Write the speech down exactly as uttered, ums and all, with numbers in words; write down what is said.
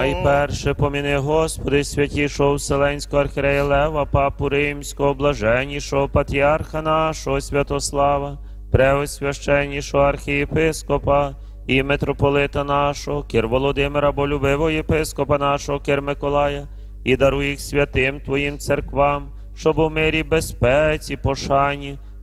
Найперше поміни, Господи, святішого Вселенського архієрея Лева, папу Римського, блаженнішого патріарха нашого Святослава, преосвященнішого архієпископа і митрополита нашого, Кир Володимира, болюбивого єпископа нашого, Кир Миколая, і даруй їх святим Твоїм церквам, щоб у мирі, безпеці, пошані